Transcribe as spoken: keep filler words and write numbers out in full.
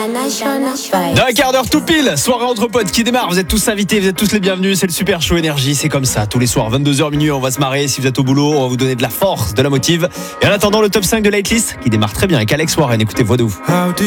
Dans un quart d'heure tout pile, soirée entre potes qui démarre. Vous êtes tous invités, vous êtes tous les bienvenus. C'est le Super Show Énergie, c'est comme ça. Tous les soirs, vingt-deux heures minuit, on va se marrer. Si vous êtes au boulot, on va vous donner de la force, de la motive. Et en attendant, le top cinq de Lightlist qui démarre très bien avec Alex Warren. Écoutez, voix de ouf.